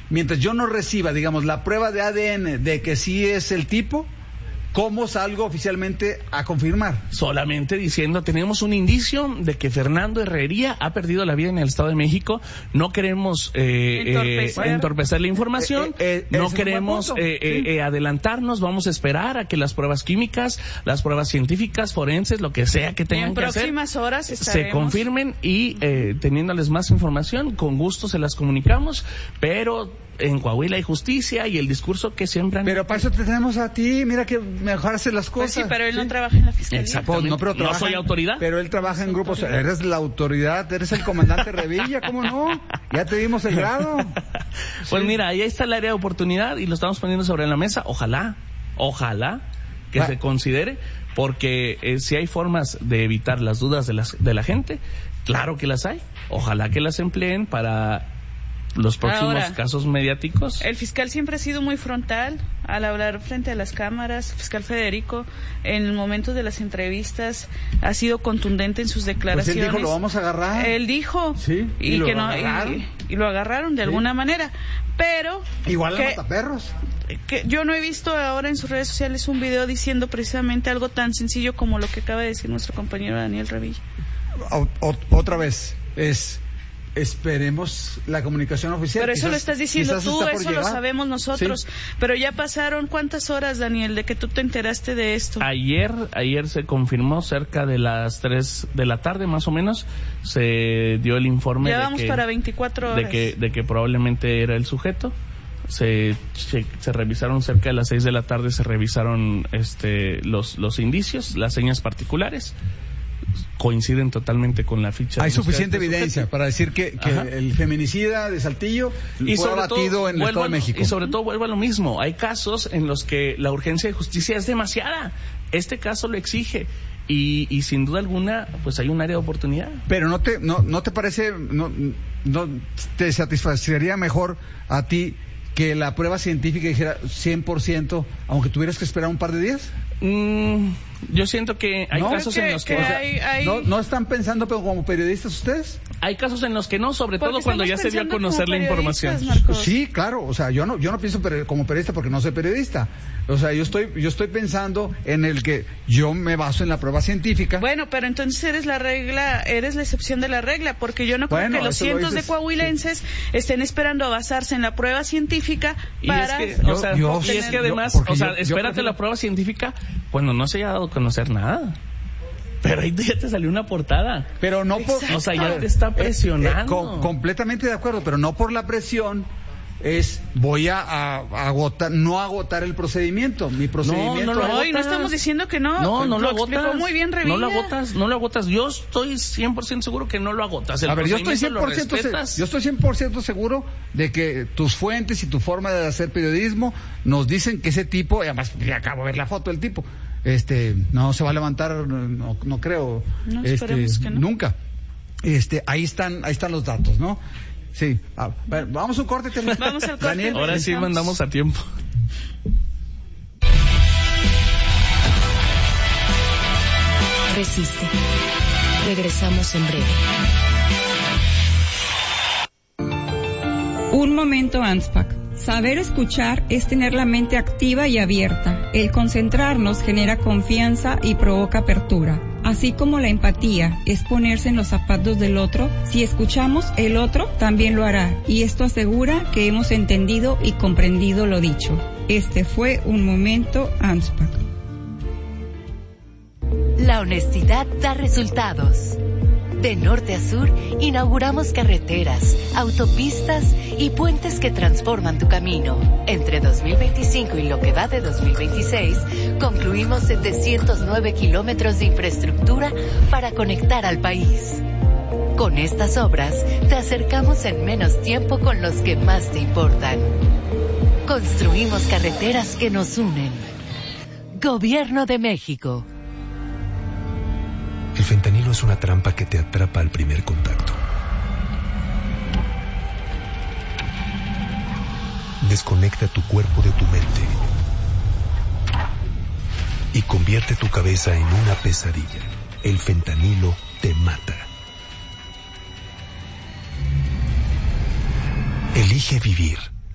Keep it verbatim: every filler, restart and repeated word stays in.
mientras yo no reciba, digamos, la prueba de A D N de que sí es el tipo, ¿cómo salgo oficialmente a confirmar? Solamente diciendo, tenemos un indicio de que Fernando Herrería ha perdido la vida en el Estado de México. No queremos eh, entorpecer. Eh, entorpecer la información, eh, eh, eh, no queremos eh, eh, sí. eh, adelantarnos, vamos a esperar a que las pruebas químicas, las pruebas científicas, forenses, lo que sea que tengan que hacer, en próximas horas se confirmen y eh, teniéndoles más información, con gusto se las comunicamos, pero en Coahuila hay justicia y el discurso que siembran. Pero para eso te tenemos a ti, mira que mejor hacer las cosas. Pues sí, pero él ¿sí? no trabaja en la fiscalía. Exactamente. Pues no, pero trabaja, no soy autoridad. Pero él trabaja en grupos. Autoridad. Eres la autoridad, eres el comandante Revilla, ¿cómo no? Ya te dimos el grado. Pues sí. Mira, ahí está el área de oportunidad y lo estamos poniendo sobre la mesa. Ojalá, ojalá que ah. se considere, porque eh, si hay formas de evitar las dudas de, las, de la gente, claro que las hay. Ojalá que las empleen para los próximos Ahora, casos mediáticos. El fiscal siempre ha sido muy frontal al hablar frente a las cámaras. El fiscal Federico, en el momento de las entrevistas, ha sido contundente en sus declaraciones. Pues él dijo, lo vamos a agarrar. Él dijo, sí, y, y, lo, que no, agarraron. Y, y lo agarraron de sí. alguna manera. Pero igual que, la mataperros. Que yo no he visto ahora en sus redes sociales un video diciendo precisamente algo tan sencillo como lo que acaba de decir nuestro compañero Daniel Revilla. O, o, otra vez, es... Esperemos la comunicación oficial. Pero eso quizás, lo estás diciendo tú, eso llegar. Lo sabemos nosotros. Sí. Pero ya pasaron ¿cuántas horas, Daniel, de que tú te enteraste de esto? Ayer, ayer se confirmó cerca de las tres de la tarde más o menos, se dio el informe ya de vamos que, para veinticuatro horas. De que, de que probablemente era el sujeto. Se, se, se revisaron cerca de las seis de la tarde, se revisaron este los, los indicios, las señas particulares. Coinciden totalmente con la ficha. Hay suficiente evidencia para decir que, que el feminicida de Saltillo y fue abatido en el Estado de México. Y sobre todo vuelvo a lo mismo, hay casos en los que la urgencia de justicia es demasiada. Este caso lo exige y, y sin duda alguna pues hay un área de oportunidad. Pero no te no no te parece no no te satisfacería mejor a ti que la prueba científica dijera cien por ciento, aunque tuvieras que esperar un par de días? Mm, yo siento que hay ¿No? casos que, en los que... que o sea, hay, hay... ¿no, ¿No están pensando pero como periodistas ustedes? Hay casos en los que no, sobre todo cuando ya se dio a conocer la información. Marcos. Sí, claro, o sea, yo no yo no pienso como periodista porque no soy periodista. O sea, yo estoy yo estoy pensando en el que yo me baso en la prueba científica. Bueno, pero entonces eres la regla, eres la excepción de la regla, porque yo no creo bueno, que los cientos de coahuilenses sí. estén esperando a basarse en la prueba científica y para... Es que, yo, o sea, yo, y es que además, yo, o sea, yo, espérate yo, la prueba científica cuando no se haya dado a conocer nada. Pero ahí ya te salió una portada. Pero no por... O sea, ya te está presionando. Eh, eh, com, completamente de acuerdo, pero no por la presión es voy a, a, a agotar, no agotar el procedimiento. Mi procedimiento... No, no, no, no estamos diciendo que no. No, no lo, lo agotas. Muy bien, Revilla. No lo agotas, no lo agotas. Yo estoy cien por ciento seguro que no lo agotas. El a ver, yo estoy cien por ciento se, yo estoy cien por ciento seguro de que tus fuentes y tu forma de hacer periodismo nos dicen que ese tipo, y además ya acabo de ver la foto del tipo, este, no se va a levantar, no, no creo, no, este, que no. nunca. Este, ahí están, ahí están los datos, ¿no? Sí. A ver, vamos a un corte. Vamos al corte. Daniel, ahora sí mandamos a tiempo. Resiste. Regresamos en breve. Un momento, ANSPAC. Saber escuchar es tener la mente activa y abierta. El concentrarnos genera confianza y provoca apertura. Así como la empatía es ponerse en los zapatos del otro, si escuchamos, el otro también lo hará. Y esto asegura que hemos entendido y comprendido lo dicho. Este fue un momento ANSPAC. La honestidad da resultados. De norte a sur, inauguramos carreteras, autopistas y puentes que transforman tu camino. Entre dos mil veinticinco y lo que va de dos mil veintiséis, concluimos setecientos nueve kilómetros de infraestructura para conectar al país. Con estas obras, te acercamos en menos tiempo con los que más te importan. Construimos carreteras que nos unen. Gobierno de México. El fentanilo es una trampa que te atrapa al primer contacto. Desconecta tu cuerpo de tu mente y convierte tu cabeza en una pesadilla. El fentanilo te mata. Elige vivir.